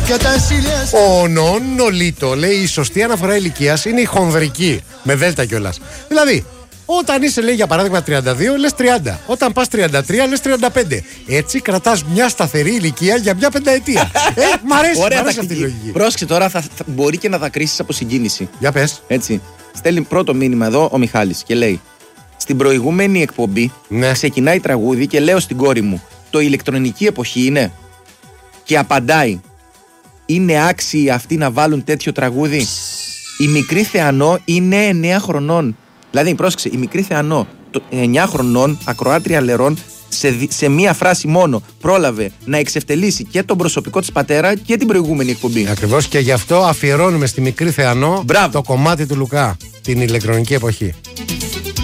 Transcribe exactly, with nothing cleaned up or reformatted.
Ο νονολίτο λέει η σωστή αναφορά ηλικίας είναι η χονδρική. Με δέλτα κιόλας. Δηλαδή, όταν είσαι, λέει, για παράδειγμα τριάντα δύο, λες τριάντα. Όταν πας τριάντα τρία, λες τριάντα πέντε. Έτσι κρατάς μια σταθερή ηλικία για μια πενταετία. ε, μ' αρέσει, Ωραία, μ' αρέσει αυτή η λογική. Πρόσεξε τώρα, θα, θα, μπορεί και να δακρύσεις από συγκίνηση. Για πες. Έτσι. Στέλνει πρώτο μήνυμα εδώ ο Μιχάλης και λέει: στην προηγούμενη εκπομπή ναι. ξεκινάει τραγούδι και λέω στην κόρη μου: το ηλεκτρονική εποχή είναι. Και απαντάει: είναι άξιοι αυτοί να βάλουν τέτοιο τραγούδι? Η μικρή Θεανό είναι εννέα χρονών. Δηλαδή, πρόσεξε, η μικρή Θεανό εννέα χρονών, ακροάτρια λερών, σε, σε μία φράση μόνο πρόλαβε να εξευτελίσει και τον προσωπικό της πατέρα και την προηγούμενη εκπομπή. Ακριβώς, και γι' αυτό αφιερώνουμε στη μικρή Θεανό Μπράβο. το κομμάτι του Λουκά, την ηλεκτρονική εποχή.